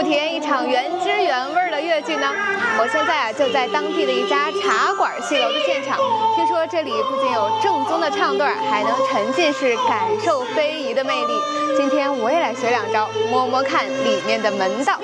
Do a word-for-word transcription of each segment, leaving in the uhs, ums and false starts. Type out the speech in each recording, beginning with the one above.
体验一场原汁原味的粤剧呢？我现在啊就在当地的一家茶馆戏楼的现场，听说这里不仅有正宗的唱段，还能沉浸式感受非遗的魅力。今天我也来学两招，摸摸看里面的门道。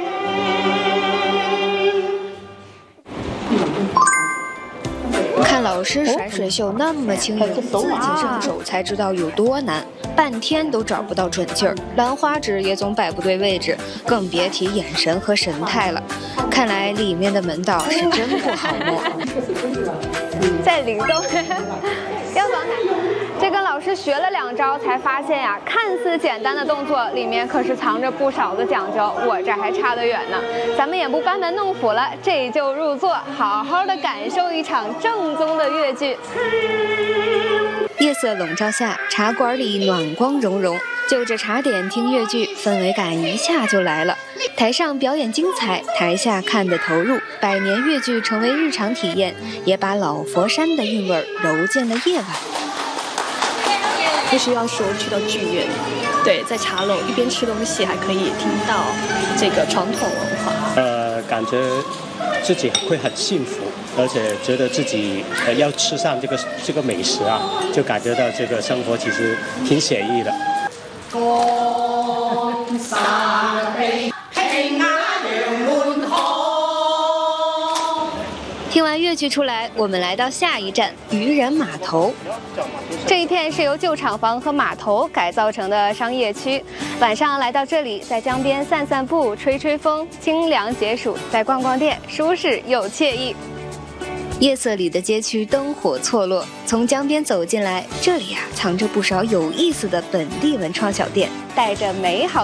看老师甩水袖那么轻盈，自己上手才知道有多难，半天都找不到准劲儿，兰花指也总摆不对位置，更别提眼神和神态了。看来里面的门道是真不好摸。在灵动，要往哪？这跟老师学了两招，才发现呀，看似简单的动作里面可是藏着不少的讲究，我这还差得远呢。咱们也不班门弄斧了，这就入座，好好的感受一场正宗的粤剧。夜色笼罩下，茶馆里暖光融融，就着茶点听粤剧，氛围感一下就来了。台上表演精彩，台下看得投入，百年粤剧成为日常体验，也把老佛山的韵味揉进了夜晚。 不需要说去到剧院，对，在茶楼一边吃东西还可以听到这个传统文化。 呃，感觉自己会很幸福，而且觉得自己呃要吃上这个这个美食啊，就感觉到这个生活其实挺写意的。 听完粤剧出来，我们来到下一站渔人码头。这一片是由旧厂房和码头改造成的商业区。晚上来到这里，在江边散散步、吹吹风，清凉解暑；再逛逛店，舒适又惬意。夜色里的街区灯火错落，从江边走进来，这里啊藏着不少有意思的本地文创小店，带着美好的